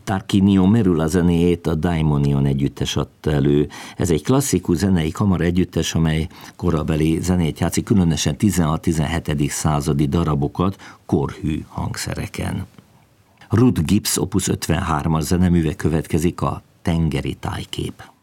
Tarquinio Merula zenéjét a Daimonion együttes adta elő. Ez egy klasszikus zenei kamara együttes, amely korabeli zenét játszik, különösen 16-17. századi darabokat korhű hangszereken. Ruth Gibbs Opus 53-as zeneműve következik, a Tengeri tájkép.